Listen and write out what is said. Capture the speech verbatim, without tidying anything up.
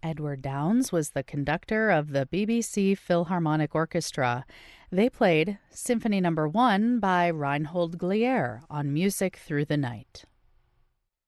Edward Downes was the conductor of the B B C Philharmonic Orchestra. They played Symphony Number One by Reinhold Glier on Music Through the Night.